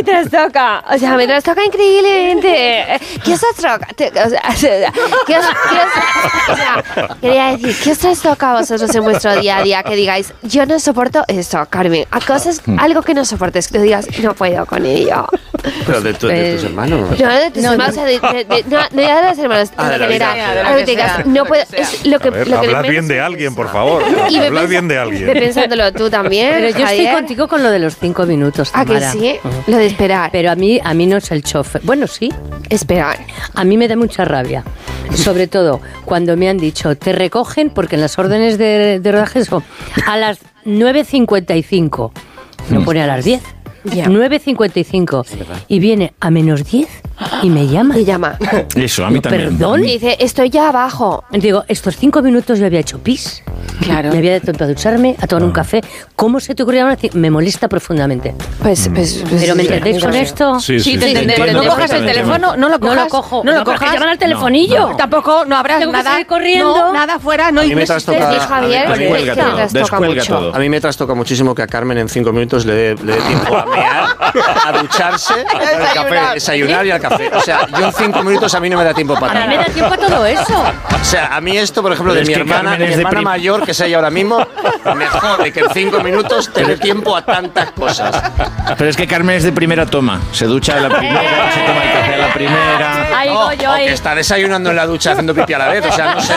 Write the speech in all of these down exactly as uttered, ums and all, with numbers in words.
trastoca. O sea, me trastoca increíblemente. ¿Qué os trastoca? O sea, ¿qué os, qué os, o sea, quería decir, ¿qué os trastoca a vosotros en vuestro día a día? Que digáis, yo no soporto esto, Carmen. A cosas, algo que no soportes, que digas, no puedo con ello. Pero de, tu, de tus hermanos. No, de tus No, hermanos. no. De, de, de, no, no ya de los hermanos. Ah, de la general. vida, de la Algo que que digas, sea, no de puedo. la que sea. Es lo que. A ver, lo que hablad menos- bien de alguien, por favor. Y ve Hablad pens- bien de Ve alguien. pensándolo tú también. Pero yo estoy Javier. contigo con lo de los cinco minutos, ¿A que Tamara. sí? Lo de esperar. Pero a mí, a mí no es el chofer. Bueno, sí. Esperar. A mí me da mucha rabia. Sobre todo cuando me han dicho, te recogen, porque en las órdenes de, de rodaje son a las nueve cincuenta y cinco. No pone a las diez. Ya. nueve cincuenta y cinco. Y viene a menos diez y me llama. Y llama. Eso, a mí Digo, también. ¿perdón? Y dice, estoy ya abajo. Digo, estos cinco minutos yo había hecho pis. Claro. Me había dado tiempo a ducharme, a tomar un café. ¿Cómo se te ocurrió ahora decir? Me molesta profundamente. Pues, pues, pues ¿Pero me sí, entendéis con sí. esto? Sí, sí, Sí, te sí, entendemos. entiendo No cojas el perfectamente. teléfono, no lo cojas. No lo cojo. No lo No, pero es que cojas. llaman al telefonillo. No, tampoco, no habrás Tengo que nada. salir corriendo. No, nada fuera, no A mí me no trastoca- existe. Sí, Javier, a mí- que- Descuelga que todo, trastoca descuelga mucho. todo. A mí me trastoca muchísimo que a Carmen en cinco minutos le dé le dé tiempo a mear, a ducharse, al café, desayunar y al café. O sea, yo en cinco minutos a mí no me da tiempo A para mí me nada. da tiempo a todo eso. O sea, a mí esto, por ejemplo, Pero de es mi que hermana, Carmen mi es de hermana prim- mayor, que es ella ahora mismo, me jode que en cinco minutos te dé tiempo a tantas cosas. Pero es que Carmen es de primera toma. Se ducha a la primera, se toma el café a la primera. Ahí No, voy yo, o ahí. que está desayunando en la ducha haciendo pipí a la vez, o sea, no sé.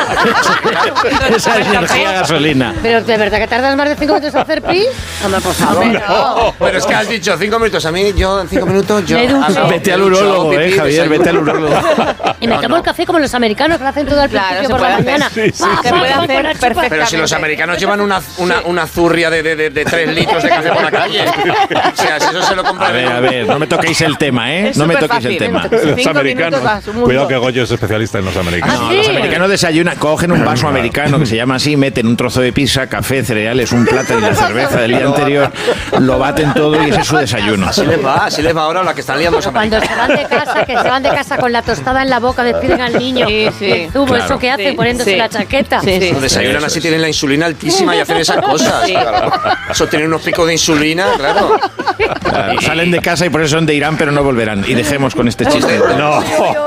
Esa es energía gasolina. Pero de verdad que tardas más de cinco minutos en hacer pis. Hombre, por favor. No, pero es que has dicho cinco minutos. A mí, yo en cinco minutos, yo. Me ducho. hago- Vete al me ducho, urólogo, pipí, eh, Javier, desayuno. vete al urólogo. Y me No, tomo no. el café como los americanos, que lo hacen todo al Claro, principio se por la puede hacer. mañana. Sí, sí, Pa, sí. Se pa, puede pa, hacer con la chupa. perfecto. Pero si los americanos llevan una, una, una zurria de, de, de, de tres litros de café por la calle. O sea, si eso se lo A compran. ver, a ver, no me toquéis el tema, ¿eh? Es No me súper toquéis el fácil, tema. ¿eh? Los Cinco americanos. minutos a su mundo. Cuidado que Goyo es especialista en los americanos. No, ¿sí? los americanos desayunan, cogen un vaso americano que se llama así, meten un trozo de pizza, café, cereales, un plato y la cerveza del día anterior, lo baten todo y ese es su desayuno. Así les va, así les va ahora la que están liando los Cuando americanos. se van de casa, que se van de casa con la tostada en la boca, despiden al niño. Sí, sí. El zumo, Claro. eso que hacen Sí, poniéndose sí. la chaqueta. Sí, sí. No, desayunan Eso así, es. tienen la insulina altísima y hacen esas cosas. Eso tienen unos picos de insulina, claro. Claro, salen de casa y por eso son de Irán, pero no volverán. Y dejemos con este chiste. No.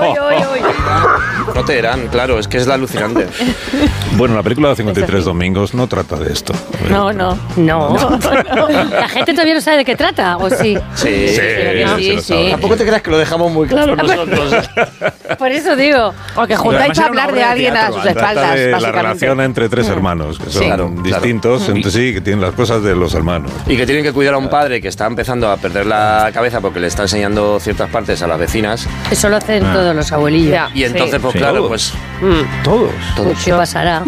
No te dirán, claro, es que es la alucinante. Bueno, la película de cincuenta y tres domingos no trata de esto. No, no. No. La gente todavía no sabe de qué trata, ¿o sí? Sí. Sí, Sí, sí, lo sí. sabe. Tampoco te creas que lo dejamos muy claro nosotros. Por eso digo. O que Pero juntáis además a era una hablar obra de de alguien a teatro, sus Trata espaldas, de la básicamente. relación entre tres hermanos, que son Sí, claro, claro. distintos entre sí, que tienen las cosas de los hermanos. Y que tienen que cuidar a un padre que está empezando a perder la cabeza porque le está enseñando ciertas partes a las vecinas. Eso lo hacen Ah. todos los abuelillos. Ya. Y entonces, pues Sí. claro, Todos. pues Todos. todos. ¿Qué pasará?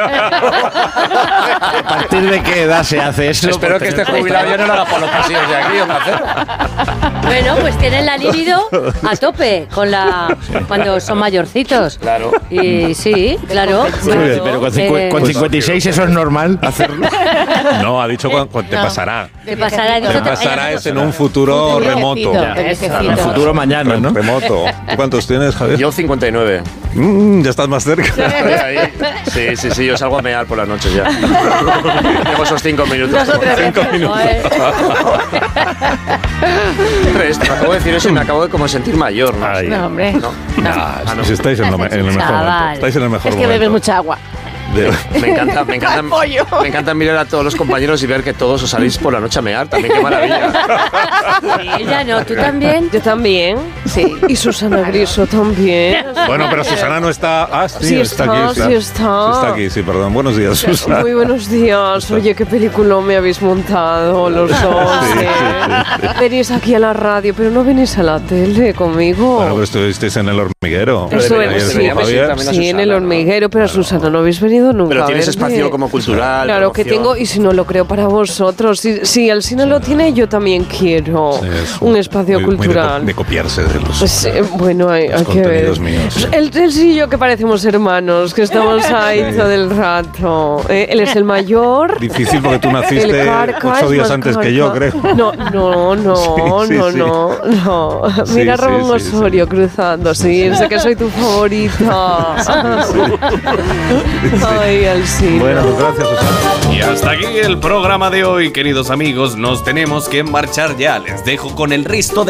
¿A partir de qué edad se hace eso? Espero que este jubilado ya no lo haga por los pasillos de aquí, hombre, hacer. Bueno, pues tienen la libido a tope con la cuando son mayorcitos. Claro. Y sí, claro. Muy bien, pero con, cincu- Eh, con cincuenta y seis eso es normal hacerlo. No, ha dicho cuando, cuando te No. pasará. ¿Qué pasará? Te pasará es en un futuro remoto. viejecito, de En viejecito. el futuro mañana, ¿no? Remoto. ¿Tú cuántos tienes, Javier? Yo cincuenta y nueve. Mm, ya estás más cerca. Estoy ahí. Sí, sí, sí, yo salgo a mear por las noches ya. Tengo esos cinco minutos. Nosotros Cinco minutos. Tres, te acabo de decir eso y me acabo de como sentir mayor, ¿no? Ay. No, hombre. No. Ah, Ah, no. si estáis en, lo me- en el mejor Chaval. momento. Estáis en el mejor Es que momento. bebes mucha agua. De- Me encanta, me encanta, pollo. me encanta mirar a todos los compañeros y ver que todos os salís por la noche a mear. También, qué maravilla. Ella no, tú también. Yo también. Sí. Y Susana Griso también. Bueno, pero Susana no está. Ah, sí, Sí está, está, aquí. sí está. Sí está aquí, sí, perdón. Buenos días, Susana. Muy buenos días. Oye, qué película me habéis montado los dos. Sí, ¿eh? sí, Venís aquí a la radio, pero no venís a la tele conmigo. Bueno, pues estuvisteis en el hormiguero. Pero Estuve- deberíamos- sí, deberíamos ir Javier. también a Sí, en el Susana, ¿no? hormiguero, pero a Susana no habéis venido nunca. Pero a tienes verme. espacio como cultural. Claro que promoción. tengo, y si no lo creo para vosotros. Si, si el cine lo tiene, yo también quiero Sí, es un espacio muy- muy de co- cultural. de, copiarse de los. Pues, eh, bueno, hay, Los hay que ver. contenidos míos. El, el sí y yo que parecemos hermanos, que estamos ahí Sí. todo el rato. Eh, él es el mayor. Difícil porque tú El naciste carca ocho es días más antes que yo, carca. creo. No, no, no, Sí, sí, no, sí. no, no. Sí, Mira a sí, Ramón sí, Osorio cruzando, sí, sé que soy tu favorita. Ay, Alcina. Bueno, pues gracias, Susana. Y hasta aquí el programa de hoy, queridos amigos. Nos tenemos que marchar ya. Les dejo con el resto de